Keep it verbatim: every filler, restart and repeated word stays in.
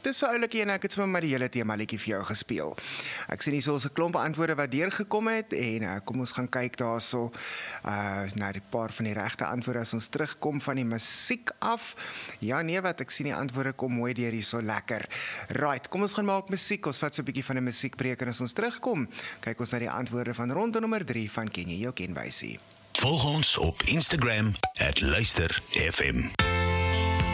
dis so oulikie en ek het sommer maar die hele temalietjie vir jou gespeel. Ek sien hier so 'n klomp antwoorde wat deurgekom het en uh, kom ons gaan kyk daarso uh, na die paar van die regte antwoorde as ons terugkom van die musiek af. Ja nee wat, ek sien die antwoorde kom mooi deur hier so lekker. Right, kom ons gaan maak musiek. Ons vat so 'n bietjie van 'n musiekbreek en as ons terugkom, kyk ons na die antwoorde van ronde nommer drie van Ken jy jou kenwysie. Volg ons op Instagram at luister F M.